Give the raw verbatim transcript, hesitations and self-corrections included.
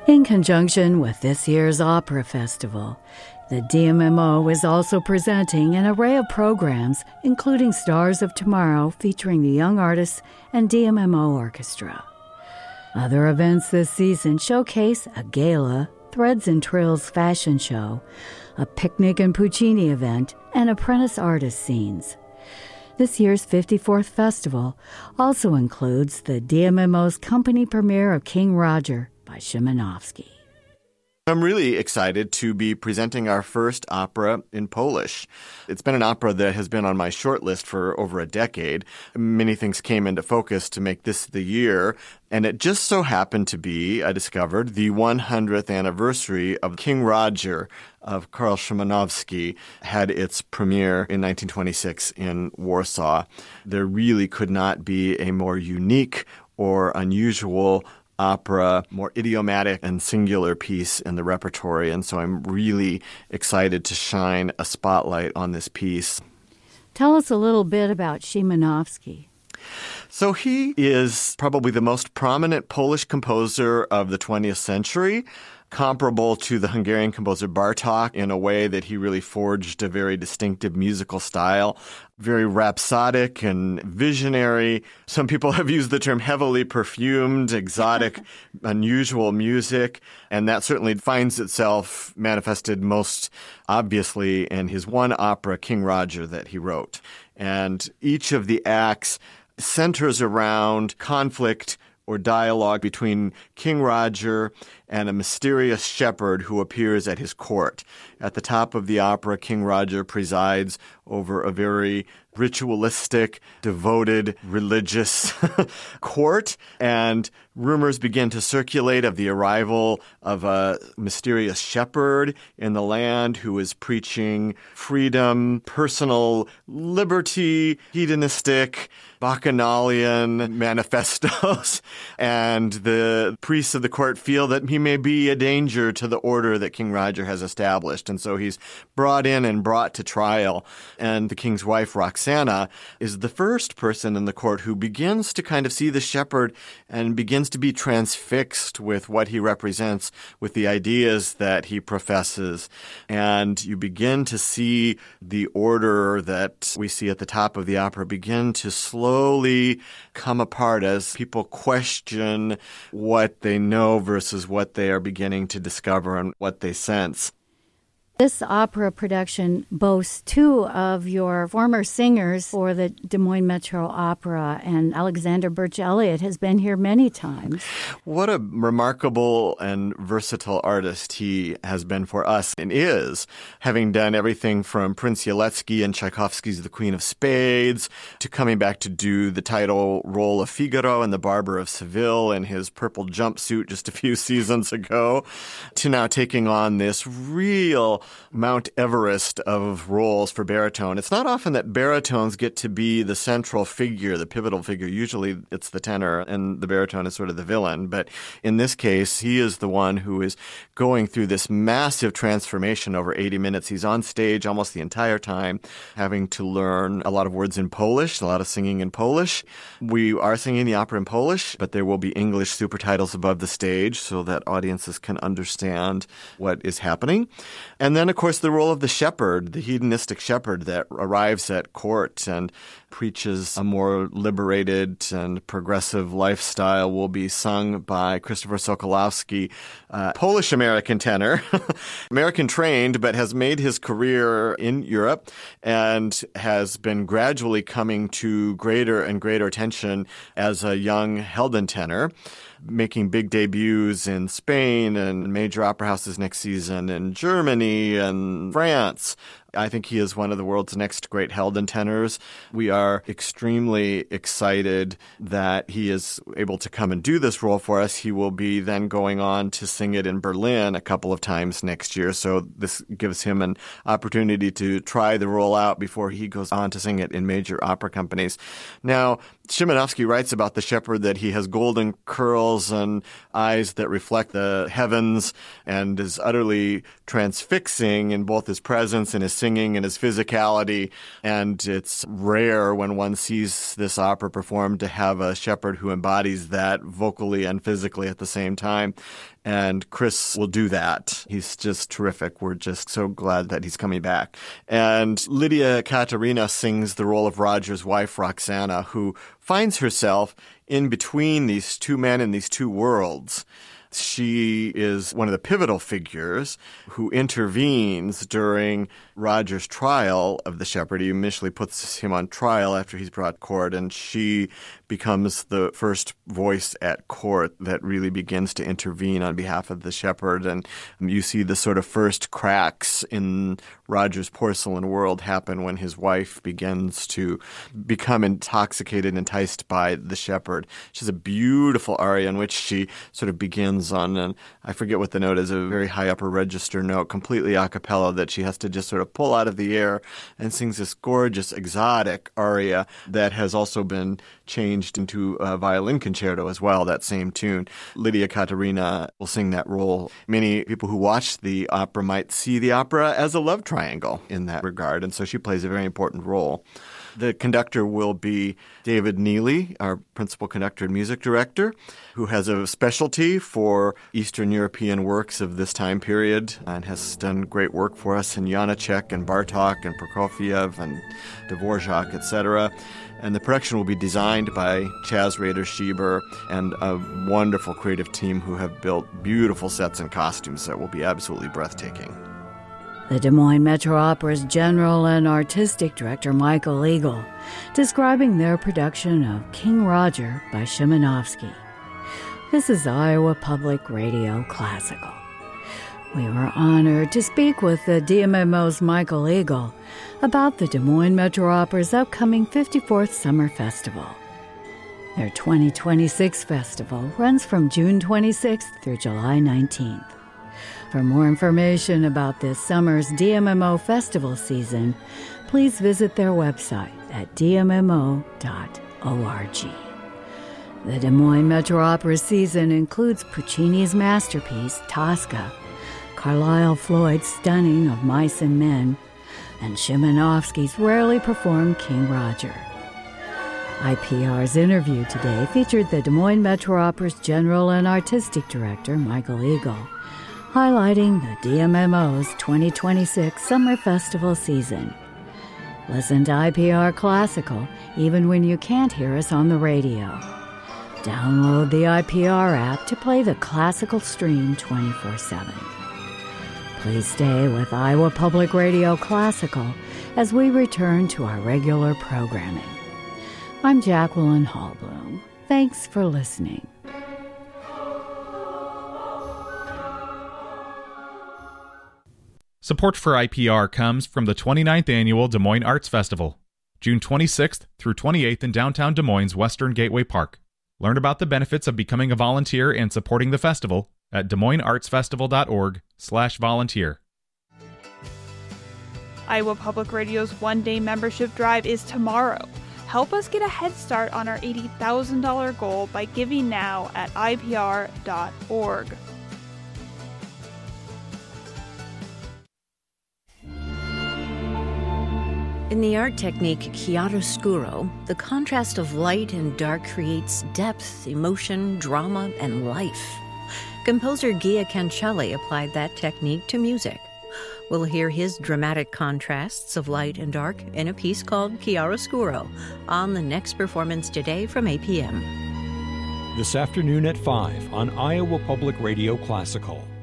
In conjunction with this year's Opera Festival, the D M M O is also presenting an array of programs, including Stars of Tomorrow featuring the Young Artists and D M M O Orchestra. Other events this season showcase a gala, Threads and Trills fashion show, a picnic and Puccini event, and apprentice artist scenes. This year's fifty-fourth festival also includes the D M M O's company premiere of King Roger by Szymanowski. I'm really excited to be presenting our first opera in Polish. It's been an opera that has been on my short list for over a decade. Many things came into focus to make this the year, and it just so happened to be, I discovered, the one hundredth anniversary of King Roger of Karl Szymanowski had its premiere in nineteen twenty-six in Warsaw. There really could not be a more unique or unusual opera, more idiomatic and singular piece in the repertory. And so I'm really excited to shine a spotlight on this piece. Tell us a little bit about Szymanowski. So he is probably the most prominent Polish composer of the twentieth century, comparable to the Hungarian composer Bartók in a way that he really forged a very distinctive musical style, very rhapsodic and visionary. Some people have used the term heavily perfumed, exotic, unusual music, and that certainly finds itself manifested most obviously in his one opera, King Roger, that he wrote. And each of the acts centers around conflict or dialogue between King Roger and a mysterious shepherd who appears at his court. At the top of the opera, King Roger presides over a very ritualistic, devoted, religious court, and rumors begin to circulate of the arrival of a mysterious shepherd in the land who is preaching freedom, personal liberty, hedonistic, bacchanalian manifestos, and the priests of the court feel that he may be a danger to the order that King Roger has established. And so he's brought in and brought to trial. And the king's wife, Roxana, is the first person in the court who begins to kind of see the shepherd and begins to be transfixed with what he represents, with the ideas that he professes. And you begin to see the order that we see at the top of the opera begin to slowly come apart as people question what they know versus what they are beginning to discover and what they sense. This opera production boasts two of your former singers for the Des Moines Metro Opera, and Alexander Birch Elliott has been here many times. What a remarkable and versatile artist he has been for us and is, having done everything from Prince Yeletsky and Tchaikovsky's The Queen of Spades to coming back to do the title role of Figaro in The Barber of Seville in his purple jumpsuit just a few seasons ago, to now taking on this real Mount Everest of roles for baritone. It's not often that baritones get to be the central figure, the pivotal figure. Usually it's the tenor and the baritone is sort of the villain. But in this case, he is the one who is going through this massive transformation over eighty minutes. He's on stage almost the entire time, having to learn a lot of words in Polish, a lot of singing in Polish. We are singing the opera in Polish, but there will be English super titles above the stage so that audiences can understand what is happening. And then, of course, the role of the shepherd, the hedonistic shepherd that arrives at court and preaches a more liberated and progressive lifestyle, will be sung by Christopher Sokolowski, uh, Polish-American tenor, American-trained, but has made his career in Europe and has been gradually coming to greater and greater attention as a young Helden tenor, making big debuts in Spain and major opera houses next season in Germany and France. I think he is one of the world's next great Helden tenors. We are extremely excited that he is able to come and do this role for us. He will be then going on to sing it in Berlin a couple of times next year. So this gives him an opportunity to try the role out before he goes on to sing it in major opera companies. Now, Szymanowski writes about the shepherd that he has golden curls and eyes that reflect the heavens and is utterly transfixing in both his presence and his singing and his physicality. And it's rare when one sees this opera performed to have a shepherd who embodies that vocally and physically at the same time. And Chris will do that. He's just terrific. We're just so glad that he's coming back. And Lydia Katarina sings the role of Roger's wife, Roxana, who finds herself in between these two men in these two worlds. She is one of the pivotal figures who intervenes during Roger's trial of the shepherd. He initially puts him on trial after he's brought to court, and she becomes the first voice at court that really begins to intervene on behalf of the shepherd. And you see the sort of first cracks in Roger's porcelain world happen when his wife begins to become intoxicated and enticed by the shepherd. She has a beautiful aria in which she sort of begins on, and I forget what the note is, a very high upper register note, completely a cappella, that she has to just sort of pull out of the air, and sings this gorgeous, exotic aria that has also been changed into a violin concerto as well, that same tune. Lydia Katarina will sing that role. Many people who watch the opera might see the opera as a love triangle in that regard, and so she plays a very important role. The conductor will be David Neely, our principal conductor and music director, who has a specialty for Eastern European works of this time period and has done great work for us in Janacek and Bartók and Prokofiev and Dvorak, et cetera. And the production will be designed by Chaz Rader-Schieber and a wonderful creative team who have built beautiful sets and costumes that will be absolutely breathtaking. The Des Moines Metro Opera's general and artistic director, Michael Eagle, describing their production of King Roger by Szymanowski. This is Iowa Public Radio Classical. We were honored to speak with the D M M O's Michael Eagle about the Des Moines Metro Opera's upcoming fifty-fourth Summer Festival. Their twenty twenty-six festival runs from June twenty-sixth through July nineteenth. For more information about this summer's D M M O festival season, please visit their website at d m m o dot org. The Des Moines Metro Opera season includes Puccini's masterpiece, Tosca, Carlisle Floyd's stunning of Mice and Men, and Szymanowski's rarely performed King Roger. I P R's interview today featured the Des Moines Metro Opera's general and artistic director, Michael Eagle, highlighting the D M M O's twenty twenty-six Summer Festival season. Listen to I P R Classical even when you can't hear us on the radio. Download the I P R app to play the classical stream twenty-four seven. Please stay with Iowa Public Radio Classical as we return to our regular programming. I'm Jacqueline Hallbloom. Thanks for listening. Support for I P R comes from the twenty-ninth Annual Des Moines Arts Festival, June twenty-sixth through twenty-eighth in downtown Des Moines' Western Gateway Park. Learn about the benefits of becoming a volunteer and supporting the festival at des moines arts festival dot org slash volunteer. Iowa Public Radio's one-day membership drive is tomorrow. Help us get a head start on our eighty thousand dollars goal by giving now at I P R dot org. In the art technique chiaroscuro, the contrast of light and dark creates depth, emotion, drama, and life. Composer Gia Cancelli applied that technique to music. We'll hear his dramatic contrasts of light and dark in a piece called Chiaroscuro on the next performance today from eight p.m. This afternoon at five on Iowa Public Radio Classical.